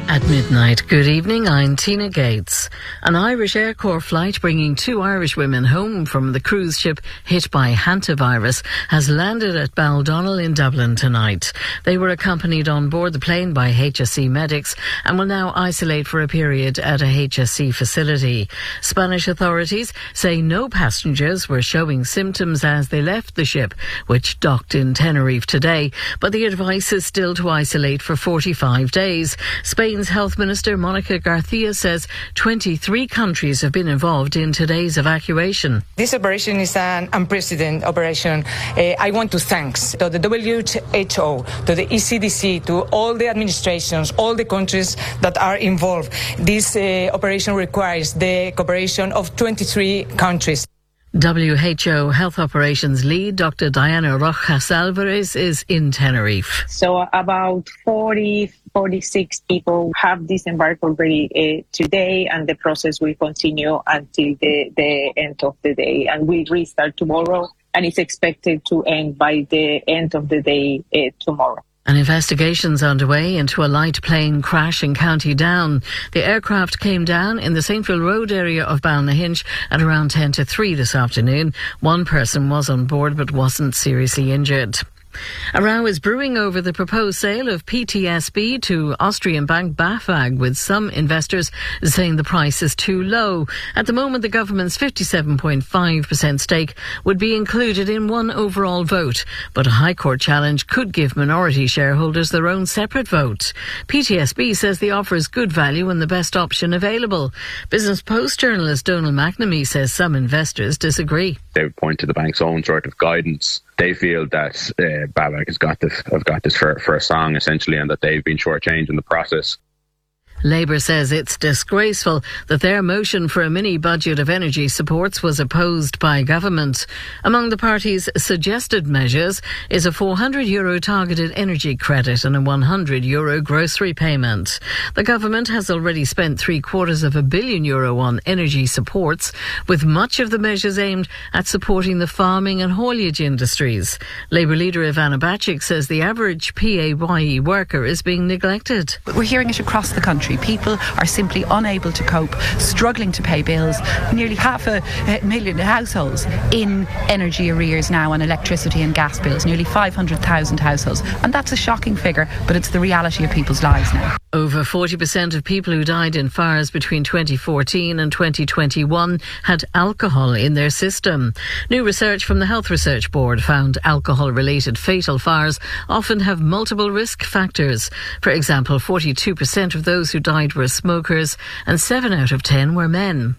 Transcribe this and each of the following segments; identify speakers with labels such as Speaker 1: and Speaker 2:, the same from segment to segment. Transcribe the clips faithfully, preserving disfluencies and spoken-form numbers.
Speaker 1: At midnight, good evening, I'm Tina Gates. An Irish Air Corps flight bringing two Irish women home from the cruise ship hit by hantavirus has landed at Baldonnel in Dublin tonight. They were accompanied on board the plane by H S C medics and will now isolate for a period at a H S C facility. Spanish authorities say no passengers were showing symptoms as they left the ship, which docked in Tenerife today, but the advice is still to isolate for forty-five days. Spain's Health Minister Monica Garcia says twenty-three countries have been involved in today's evacuation.
Speaker 2: This operation is an unprecedented operation. Uh, I want to thank to the W H O, to the E C D C, to all the administrations, all the countries that are involved. This uh, operation requires the cooperation of twenty-three countries.
Speaker 1: W H O Health Operations Lead Doctor Diana Rojas Alvarez is in Tenerife.
Speaker 3: So about forty, forty-six people have disembarked already uh, today, and the process will continue until the, the end of the day. And we restart tomorrow, and it's expected to end by the end of the day uh, tomorrow.
Speaker 1: An investigation's underway into a light plane crash in County Down. The aircraft came down in the Saintville Road area of Ballynahinch at around ten to three this afternoon. One person was on board but wasn't seriously injured. A row is brewing over the proposed sale of P T S B to Austrian bank BAFAG, with some investors saying the price is too low. At the moment, the government's fifty-seven point five percent stake would be included in one overall vote, but a High Court challenge could give minority shareholders their own separate vote. P T S B says the offer is good value and the best option available. Business Post journalist Donal McNamee says some investors disagree.
Speaker 4: They would point to the bank's own sort of guidance. They feel that uh, BAFAG has got this, have got this for, for a song, essentially, and that they've been shortchanged in the process.
Speaker 1: Labour says it's disgraceful that their motion for a mini-budget of energy supports was opposed by government. Among the party's suggested measures is a four hundred euro targeted energy credit and a one hundred euro grocery payment. The government has already spent three quarters of a billion euro on energy supports, with much of the measures aimed at supporting the farming and haulage industries. Labour leader Ivana Bacik says the average P A Y E worker is being neglected.
Speaker 5: We're hearing it across the country. People are simply unable to cope, struggling to pay bills. Nearly half a million households in energy arrears now on electricity and gas bills, nearly five hundred thousand households. And that's a shocking figure, but it's the reality of people's lives now.
Speaker 1: Over forty percent of people who died in fires between twenty fourteen and twenty twenty-one had alcohol in their system. New research from the Health Research Board found alcohol-related fatal fires often have multiple risk factors. For example, forty-two percent of those who died were smokers and seven out of ten were men.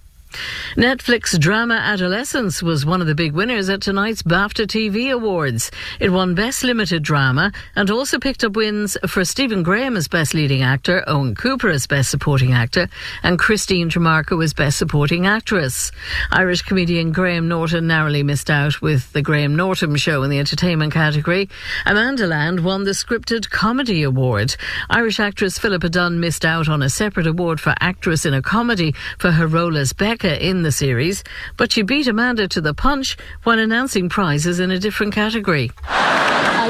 Speaker 1: Netflix drama Adolescence was one of the big winners at tonight's BAFTA T V Awards. It won Best Limited Drama and also picked up wins for Stephen Graham as Best Leading Actor, Owen Cooper as Best Supporting Actor, and Christine Tremarco as Best Supporting Actress. Irish comedian Graham Norton narrowly missed out with The Graham Norton Show in the entertainment category. Amanda Land won the Scripted Comedy Award. Irish actress Philippa Dunn missed out on a separate award for Actress in a Comedy for her role as Becca in the series, but she beat Amanda to the punch when announcing prizes in a different category.
Speaker 6: I